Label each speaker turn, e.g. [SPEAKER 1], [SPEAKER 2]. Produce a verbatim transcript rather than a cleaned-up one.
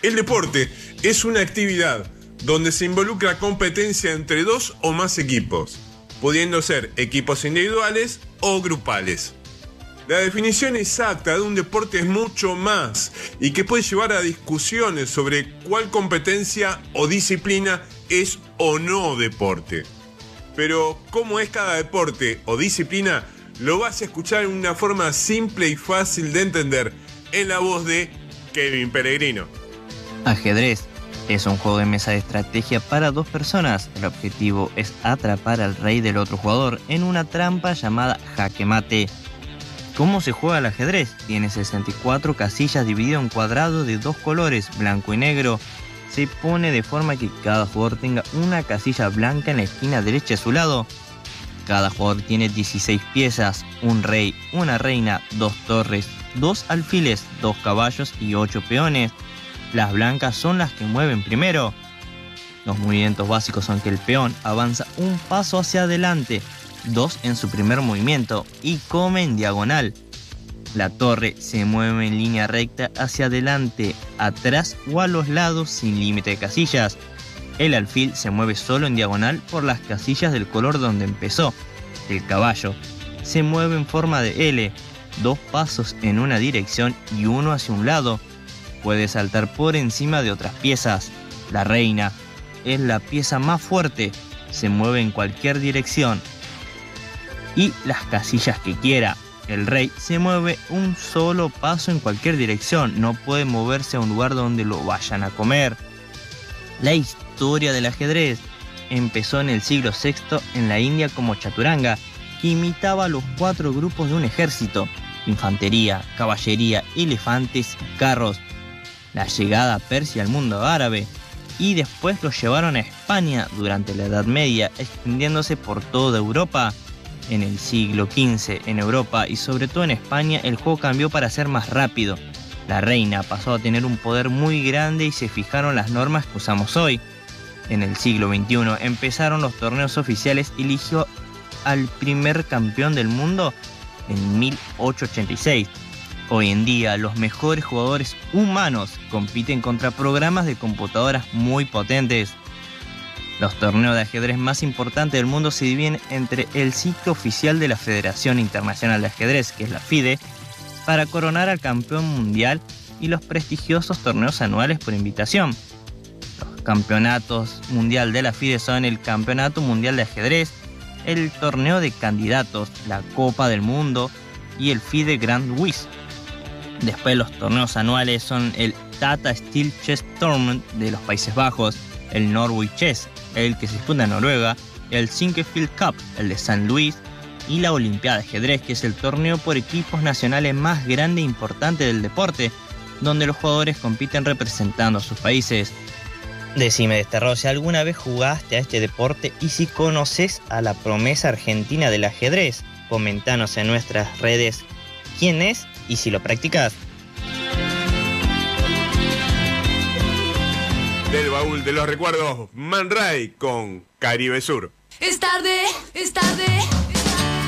[SPEAKER 1] El deporte es una actividad donde se involucra competencia entre dos o más equipos, pudiendo ser equipos individuales o grupales. La definición exacta de un deporte es mucho más y que puede llevar a discusiones sobre cuál competencia o disciplina es o no deporte. Pero cómo es cada deporte o disciplina lo vas a escuchar en una forma simple y fácil de entender en la voz de Kevin Peregrino.
[SPEAKER 2] Ajedrez es un juego de mesa de estrategia para dos personas. El objetivo es atrapar al rey del otro jugador en una trampa llamada jaque mate. ¿Cómo se juega el ajedrez? Tiene sesenta y cuatro casillas dividido en cuadrados de dos colores, blanco y negro. Se pone de forma que cada jugador tenga una casilla blanca en la esquina derecha de su lado. Cada jugador tiene dieciséis piezas, un rey, una reina, dos torres, dos alfiles, dos caballos y ocho peones. Las blancas son las que mueven primero. Los movimientos básicos son que el peón avanza un paso hacia adelante, dos en su primer movimiento y come en diagonal. La torre se mueve en línea recta hacia adelante, atrás o a los lados sin límite de casillas. El alfil se mueve solo en diagonal por las casillas del color donde empezó. El caballo se mueve en forma de L, dos pasos en una dirección y uno hacia un lado. Puede saltar por encima de otras piezas. La reina es la pieza más fuerte, se mueve en cualquier dirección y las casillas que quiera. El rey se mueve un solo paso en cualquier dirección, no puede moverse a un lugar donde lo vayan a comer. La historia del ajedrez empezó en el siglo sexto en la India como chaturanga, que imitaba los cuatro grupos de un ejército: infantería, caballería, elefantes y carros. La llegada a Persia al mundo árabe, y después lo llevaron a España durante la Edad Media, extendiéndose por toda Europa. En el siglo quince, en Europa y sobre todo en España, el juego cambió para ser más rápido. La reina pasó a tener un poder muy grande y se fijaron las normas que usamos hoy. En el siglo veintiuno empezaron los torneos oficiales y eligió al primer campeón del mundo en mil ochocientos ochenta y seis. Hoy en día, los mejores jugadores humanos compiten contra programas de computadoras muy potentes. Los torneos de ajedrez más importantes del mundo se dividen entre el ciclo oficial de la Federación Internacional de Ajedrez, que es la FIDE, para coronar al campeón mundial, y los prestigiosos torneos anuales por invitación. Los campeonatos mundial de la FIDE son el Campeonato Mundial de Ajedrez, el Torneo de Candidatos, la Copa del Mundo y el FIDE Grand Wiz. Después, los torneos anuales son el Tata Steel Chess Tournament de los Países Bajos, el Norway Chess, el que se disputa en Noruega, el Sinquefield Cup, el de San Luis, y la Olimpiada de Ajedrez, que es el torneo por equipos nacionales más grande e importante del deporte, donde los jugadores compiten representando a sus países. Decime, Desterrado, si alguna vez jugaste a este deporte y si conoces a la promesa argentina del ajedrez. Comentanos en nuestras redes quién es y si lo practicas.
[SPEAKER 1] Del baúl de los recuerdos, Man Ray con Caribe Sur.
[SPEAKER 3] Es tarde, es tarde.